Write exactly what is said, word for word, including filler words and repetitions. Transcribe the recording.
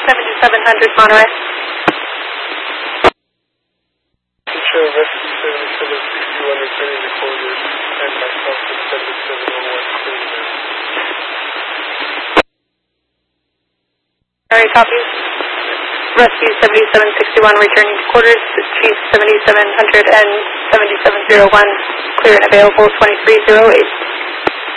seventy-seven hundred Monterey. Show Rescue seventy-seven sixty-one returning to quarters and myself to seventy-seven oh one clearing there. Alright, copy. Rescue seventy-seven sixty-one returning to quarters, Chief seventy-seven hundred and seventy-seven oh one, clear and available twenty-three oh eight.